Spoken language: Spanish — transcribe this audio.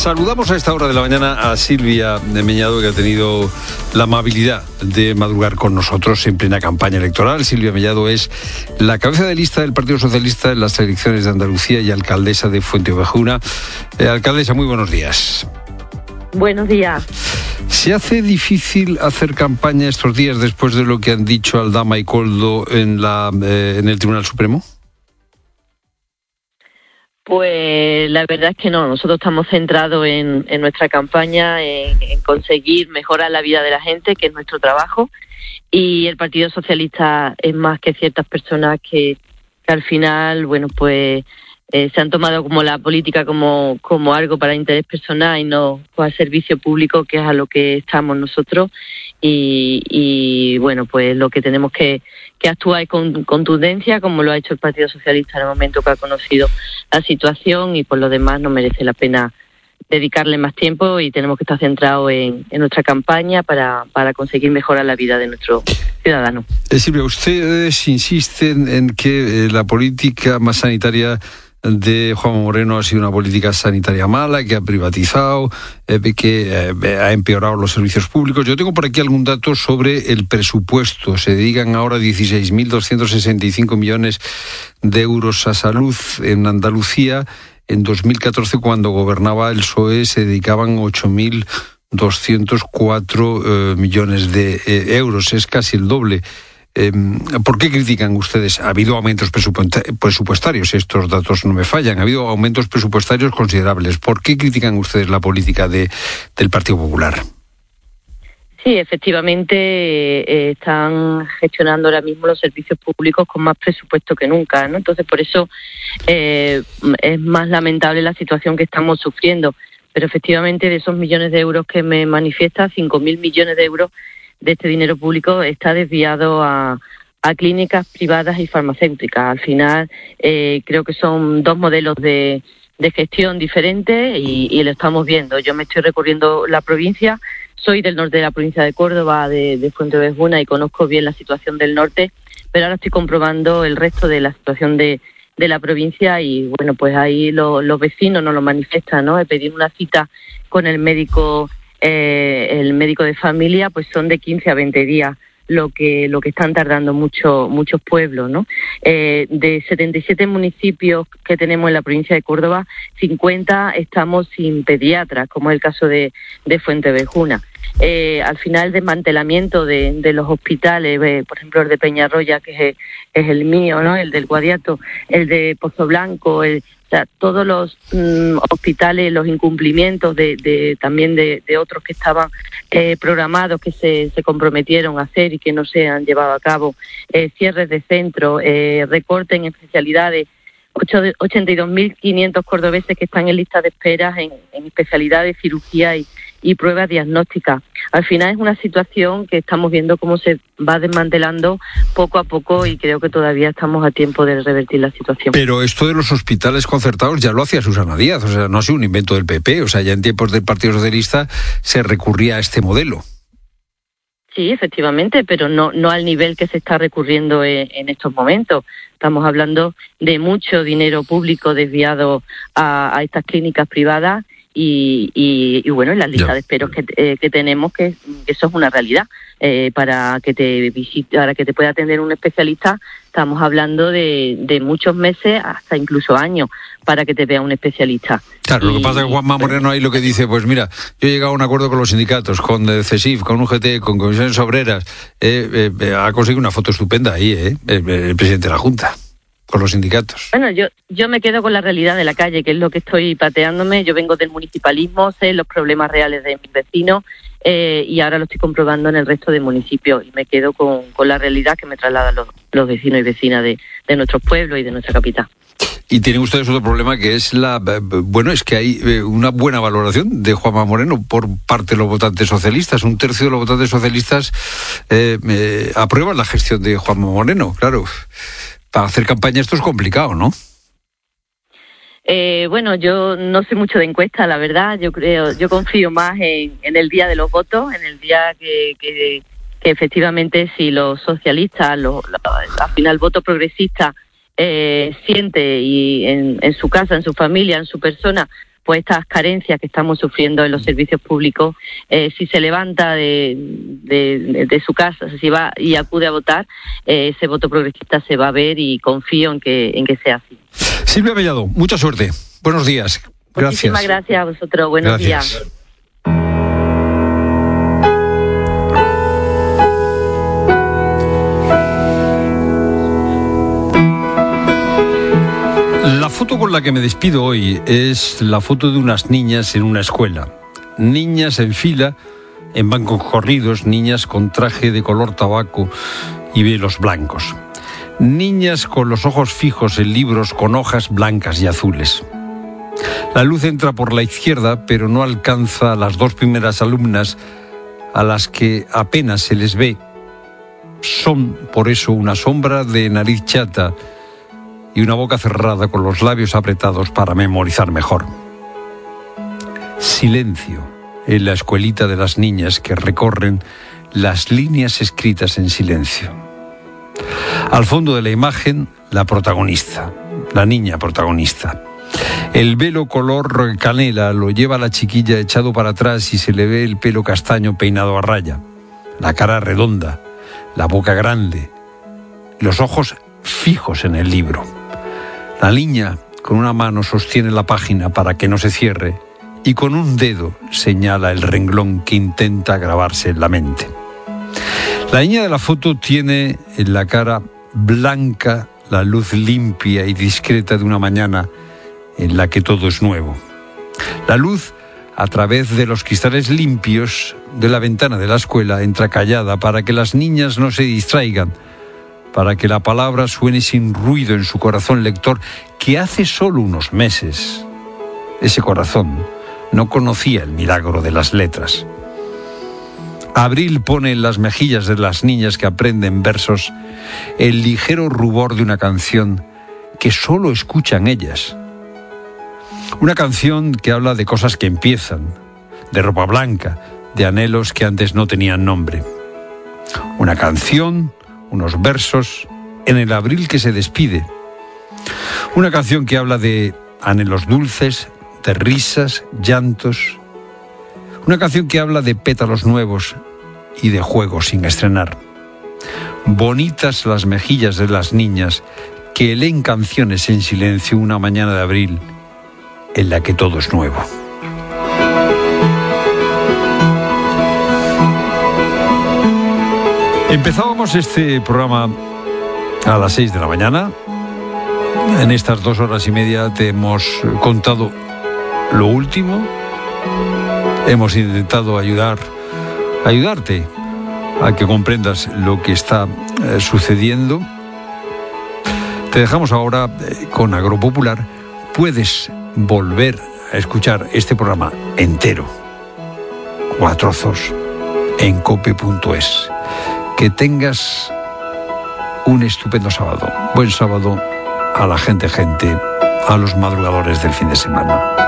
Saludamos a esta hora de la mañana a Silvia Meñado, que ha tenido la amabilidad de madrugar con nosotros en plena campaña electoral. Silvia Meñado es la cabeza de lista del Partido Socialista en las elecciones de Andalucía y alcaldesa de Fuenteovejuna. Alcaldesa, muy buenos días. Buenos días. ¿Se hace difícil hacer campaña estos días después de lo que han dicho Aldama y Koldo en el Tribunal Supremo? Pues la verdad es que no. Nosotros estamos centrados en nuestra campaña, en conseguir mejorar la vida de la gente, que es nuestro trabajo, y el Partido Socialista es más que ciertas personas que al final, bueno, pues se han tomado como la política como algo para interés personal y no al servicio público, que es a lo que estamos nosotros, y bueno, pues lo que tenemos que actuar con contundencia, como lo ha hecho el Partido Socialista en el momento que ha conocido la situación, y por lo demás no merece la pena dedicarle más tiempo y tenemos que estar centrados en nuestra campaña para conseguir mejorar la vida de nuestros ciudadanos. Silvia, ustedes insisten en que la política más sanitaria de Juanma Moreno ha sido una política sanitaria mala, que ha privatizado, que ha empeorado los servicios públicos. Yo tengo por aquí algún dato sobre el presupuesto. Se dedican ahora 16.265 millones de euros a salud en Andalucía. En 2014, cuando gobernaba el PSOE, se dedicaban 8.204 millones de euros. Es casi el doble. ¿Por qué critican ustedes? Ha habido aumentos presupuestarios, estos datos no me fallan, ha habido aumentos presupuestarios considerables. ¿Por qué critican ustedes la política del Partido Popular? Sí, efectivamente están gestionando ahora mismo los servicios públicos con más presupuesto que nunca, ¿no? Entonces, por eso es más lamentable la situación que estamos sufriendo. Pero efectivamente, de esos millones de euros que me manifiesta, 5.000 millones de euros de este dinero público está desviado a clínicas privadas y farmacéuticas. Al final, creo que son dos modelos de gestión diferentes y lo estamos viendo. Yo me estoy recorriendo la provincia, soy del norte de la provincia de Córdoba, de Fuenteovejuna, y conozco bien la situación del norte, pero ahora estoy comprobando el resto de la situación de la provincia y, bueno, pues ahí los vecinos nos lo manifiestan, ¿no? He pedido una cita con el médico de familia, pues son de 15 a 20 días lo que están tardando muchos pueblos, ¿no? De 77 municipios que tenemos en la provincia de Córdoba, 50 estamos sin pediatras, como es el caso de Fuenteovejuna. Al final, el desmantelamiento de los hospitales, por ejemplo el de Peñarroya, que es el mío, ¿no? El del Guadiato, el de Pozoblanco, todos los hospitales, los incumplimientos también de otros que estaban programados, que se comprometieron a hacer y que no se han llevado a cabo, cierres de centros, recortes en especialidades, 82.500 cordobeses que están en lista de espera en especialidades de cirugía y pruebas diagnósticas. Al final es una situación que estamos viendo cómo se va desmantelando poco a poco y creo que todavía estamos a tiempo de revertir la situación. Pero esto de los hospitales concertados ya lo hacía Susana Díaz, o sea, no ha sido un invento del PP, o sea, ya en tiempos del Partido Socialista se recurría a este modelo. Sí, efectivamente, pero no al nivel que se está recurriendo en estos momentos. Estamos hablando de mucho dinero público desviado a estas clínicas privadas y bueno, en las listas de esperos que tenemos, que eso es una realidad. Para que te pueda atender un especialista, estamos hablando de muchos meses, hasta incluso años, para que te vea un especialista. Claro, lo que pasa es que Juanma Moreno ahí lo que dice, pues mira, yo he llegado a un acuerdo con los sindicatos, con CESIF, con UGT, con comisiones obreras, ha conseguido una foto estupenda ahí, el presidente de la Junta, con los sindicatos. Bueno, yo me quedo con la realidad de la calle, que es lo que estoy pateándome. Yo vengo del municipalismo, sé los problemas reales de mis vecinos, y ahora lo estoy comprobando en el resto de municipios y me quedo con la realidad que me trasladan los vecinos y vecinas de nuestros pueblos y de nuestra capital. Y tienen ustedes otro problema, que es es que hay una buena valoración de Juanma Moreno por parte de los votantes socialistas. Un tercio de los votantes socialistas aprueban la gestión de Juanma Moreno. Claro, para hacer campaña esto es complicado, ¿no? Bueno, yo no sé mucho de encuestas, la verdad. Yo confío más en el día de los votos, en el día que efectivamente, si los socialistas, al final el voto progresista siente y en su casa, en su familia, en su persona, pues estas carencias que estamos sufriendo en los servicios públicos, si se levanta de su casa, si va y acude a votar, ese voto progresista se va a ver, y confío en que sea así. Silvia Mellado, mucha suerte. Buenos días. Gracias. Muchísimas gracias a vosotros. Buenos días. La foto con la que me despido hoy es la foto de unas niñas en una escuela. Niñas en fila, en bancos corridos, niñas con traje de color tabaco y velos blancos. Niñas con los ojos fijos en libros con hojas blancas y azules. La luz entra por la izquierda, pero no alcanza a las dos primeras alumnas, a las que apenas se les ve. Son, por eso, una sombra de nariz chata y una boca cerrada con los labios apretados para memorizar mejor. Silencio en la escuelita de las niñas que recorren las líneas escritas en silencio. Al fondo de la imagen, la protagonista, la niña protagonista. El velo color canela lo lleva la chiquilla echado para atrás y se le ve el pelo castaño peinado a raya, la cara redonda, la boca grande, los ojos fijos en el libro. La niña con una mano sostiene la página para que no se cierre y con un dedo señala el renglón que intenta grabarse en la mente. La niña de la foto tiene en la cara blanca la luz limpia y discreta de una mañana en la que todo es nuevo. La luz, a través de los cristales limpios de la ventana de la escuela, entra callada para que las niñas no se distraigan, para que la palabra suene sin ruido en su corazón lector, que hace solo unos meses ese corazón no conocía el milagro de las letras. Abril pone en las mejillas de las niñas que aprenden versos el ligero rubor de una canción que solo escuchan ellas. Una canción que habla de cosas que empiezan, de ropa blanca, de anhelos que antes no tenían nombre. Una canción, unos versos, en el abril que se despide. Una canción que habla de anhelos dulces, de risas, llantos. Una canción que habla de pétalos nuevos y de juegos sin estrenar. Bonitas las mejillas de las niñas que leen canciones en silencio una mañana de abril en la que todo es nuevo. Empezábamos este programa a las 6 de la mañana. En estas 2 horas y media te hemos contado lo último. Hemos intentado ayudarte a que comprendas lo que está sucediendo. Te dejamos ahora con Agropopular. Puedes volver a escuchar este programa entero o a trozos en cope.es. Que tengas un estupendo sábado. Buen sábado a la gente, a los madrugadores del fin de semana.